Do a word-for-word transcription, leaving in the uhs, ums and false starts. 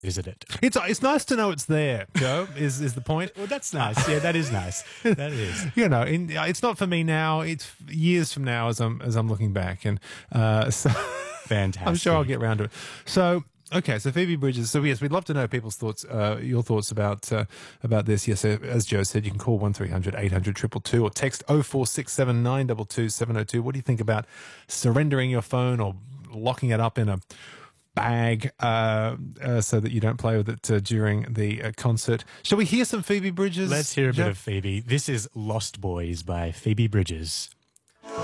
visit it. It's it's nice to know it's there, Joe, is, is the point. Well, that's nice. Yeah, that is nice. That is. You know, in, it's not for me now. It's years from now as I'm as I'm looking back. And uh, so Fantastic. I'm sure I'll get around to it. So, okay, so Phoebe Bridgers. So, yes, we'd love to know people's thoughts, uh, your thoughts about uh, about this. Yes, uh, as Joe said, you can call one three hundred eight hundred two two two or text oh four six seven nine two two seven oh two. What do you think about surrendering your phone or locking it up in a bag uh, uh, so that you don't play with it uh, during the uh, concert? Shall we hear some Phoebe Bridgers? Let's hear a Joe? bit of Phoebe. This is Lost Boys by Phoebe Bridgers.